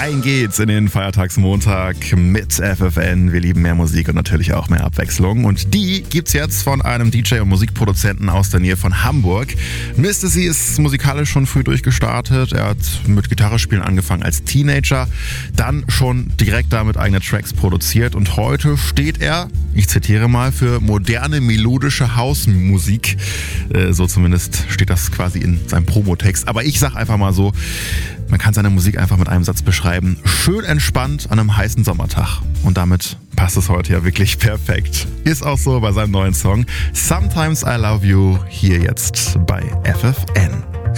Rein geht's in den Feiertagsmontag mit FFN. Wir lieben mehr Musik und natürlich auch mehr Abwechslung. Und die gibt's jetzt von einem DJ und Musikproduzenten aus der Nähe von Hamburg. Mr. C ist musikalisch schon früh durchgestartet. Er hat mit Gitarrespielen angefangen als Teenager, dann schon direkt damit eigene Tracks produziert. Und heute steht er, ich zitiere mal, für moderne melodische Hausmusik. So zumindest steht das quasi in seinem Promotext. Aber ich sag einfach mal so, man kann seine Musik einfach mit einem Satz beschreiben. Schön entspannt an einem heißen Sommertag. Und damit passt es heute ja wirklich perfekt. Ist auch so bei seinem neuen Song Sometimes I Love You hier jetzt bei FFN.